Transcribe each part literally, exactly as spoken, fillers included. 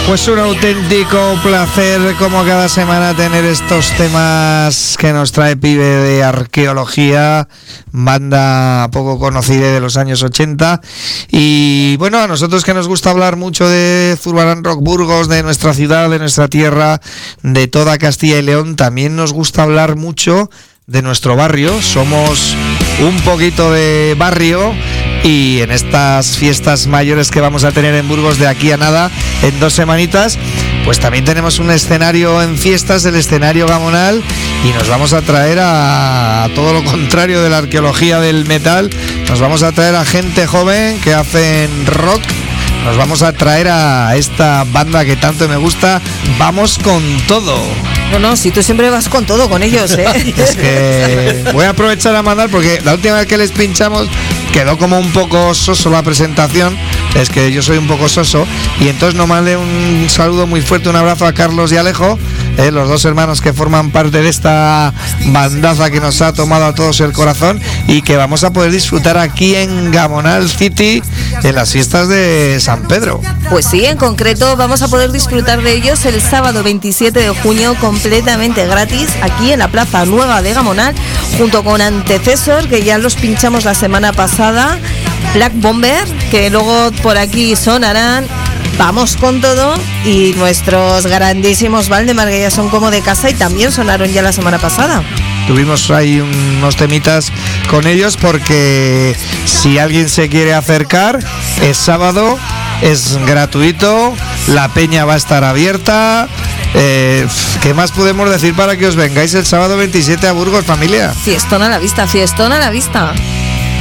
Pues un auténtico placer como cada semana tener estos temas que nos trae Pibe de Arqueología, banda poco conocida de los años ochenta. Y bueno, a nosotros que nos gusta hablar mucho de Zurbarán Rock Burgos, de nuestra ciudad, de nuestra tierra, de toda Castilla y León, también nos gusta hablar mucho de nuestro barrio. Somos un poquito de barrio. Y en estas fiestas mayores que vamos a tener en Burgos de aquí a nada, en dos semanitas, pues también tenemos un escenario en fiestas, el escenario Gamonal, y nos vamos a traer a, a todo lo contrario de la arqueología del metal, nos vamos a traer a gente joven que hacen rock, nos vamos a traer a esta banda que tanto me gusta, Vamos con Todo. No, no, si tú siempre vas con todo con ellos, ¿eh? Es que voy a aprovechar a mandar, porque la última vez que les pinchamos quedó como un poco soso la presentación, es que yo soy un poco soso, y entonces nos mandé un saludo muy fuerte, un abrazo a Carlos y Alejo, eh, los dos hermanos que forman parte de esta bandaza que nos ha tomado a todos el corazón y que vamos a poder disfrutar aquí en Gamonal City en las fiestas de San Pedro. Pues sí, en concreto vamos a poder disfrutar de ellos el sábado veintisiete de junio completamente gratis aquí en la Plaza Nueva de Gamonal, junto con Antecesor, que ya los pinchamos la semana pasada, Black Bomber, que luego por aquí sonarán, Vamos con Todo, y nuestros grandísimos Valdemar, que ya son como de casa y también sonaron ya la semana pasada. Tuvimos ahí unos temitas con ellos, porque si alguien se quiere acercar, es sábado, es gratuito, la peña va a estar abierta. Eh, ¿Qué más podemos decir para que os vengáis el sábado veintisiete a Burgos, familia? Fiestón a la vista, fiestón a la vista.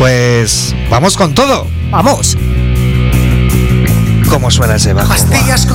Pues vamos con todo. Vamos. ¿Cómo suena ese bajo?